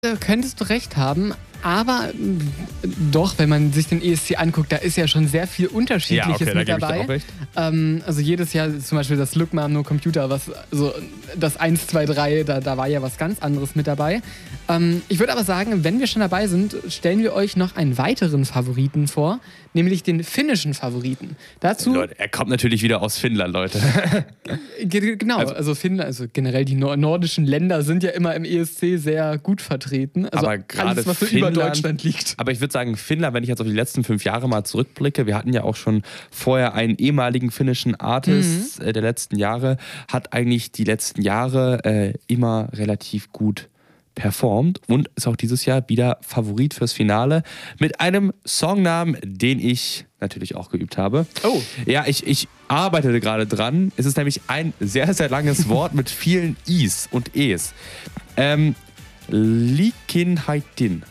Könntest du recht haben, aber doch, wenn man sich den ESC anguckt, da ist ja schon sehr viel Unterschiedliches mit dabei. Ich dir auch recht. Also jedes Jahr zum Beispiel das Look Mom No Computer, was so das 1, 2, 3, da war ja was ganz anderes mit dabei. Ich würde aber sagen, wenn wir schon dabei sind, stellen wir euch noch einen weiteren Favoriten vor, nämlich den finnischen Favoriten. Dazu Leute, er kommt natürlich wieder aus Finnland, Leute. Genau, also Finnland, also generell die nordischen Länder sind ja immer im ESC sehr gut vertreten. Also aber gerade alles, was so über Deutschland liegt. Aber ich würde sagen, Finnland, wenn ich jetzt auf die letzten 5 Jahre mal zurückblicke, wir hatten ja auch schon vorher einen ehemaligen finnischen Artist der letzten Jahre, hat eigentlich die letzten Jahre immer relativ gut performt und ist auch dieses Jahr wieder Favorit fürs Finale mit einem Songnamen, den ich natürlich auch geübt habe. Oh. Ja, ich arbeitete gerade dran. Es ist nämlich ein sehr, sehr langes Wort mit vielen Is und Es. Liikenhaitin.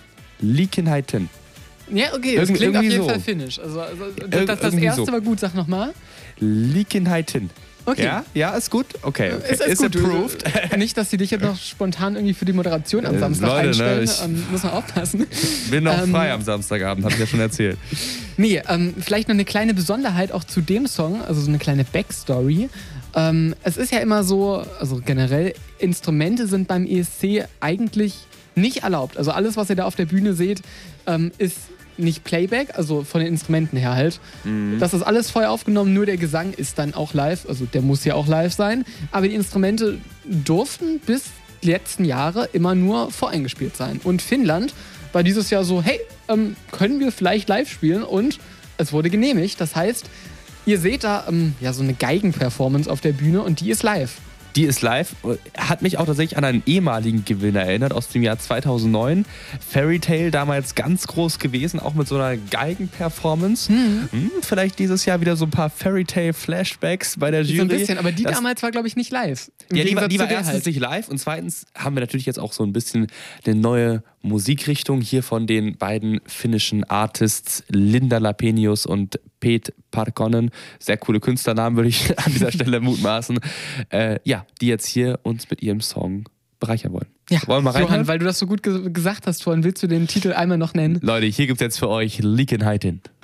Ja, okay, das klingt auf jeden Fall finnisch. Also das erste war gut, sag nochmal. Liikenhaitin. Okay. Ja, ist gut? Okay. Ist gut. Approved. Nicht, dass die dich jetzt noch spontan irgendwie für die Moderation am Samstag Leute, einstellen. Ne, muss man aufpassen. Bin noch frei am Samstagabend, habe ich ja schon erzählt. Nee, vielleicht noch eine kleine Besonderheit auch zu dem Song, also so eine kleine Backstory. Es ist ja immer so, also generell, Instrumente sind beim ESC eigentlich nicht erlaubt. Also alles, was ihr da auf der Bühne seht, ist nicht Playback, also von den Instrumenten her halt. Das ist alles vorher aufgenommen, nur der Gesang ist dann auch live, also der muss ja auch live sein. Aber die Instrumente durften bis die letzten Jahre immer nur voreingespielt sein. Und Finnland war dieses Jahr so, hey, können wir vielleicht live spielen? Und es wurde genehmigt. Das heißt, ihr seht da so eine Geigenperformance auf der Bühne und die ist live. Die ist live. Hat mich auch tatsächlich an einen ehemaligen Gewinner erinnert aus dem Jahr 2009. Fairy Tale, damals ganz groß gewesen, auch mit so einer Geigenperformance. Vielleicht dieses Jahr wieder so ein paar Fairy Tale Flashbacks bei der Jury. So ein bisschen, aber die damals war, glaube ich, nicht live. Ja, die war erstens nicht live und zweitens haben wir natürlich jetzt auch so ein bisschen eine neue Musikrichtung hier von den beiden finnischen Artists Linda Lapenius und Pete Parkkonen. Sehr coole Künstlernamen, würde ich an dieser Stelle mutmaßen. Die jetzt hier uns mit ihrem Song bereichern wollen. Ja, wollen wir mal reinhören? Johann, weil du das so gut gesagt hast vorhin, willst du den Titel einmal noch nennen? Leute, hier gibt es jetzt für euch Liikenhaitin.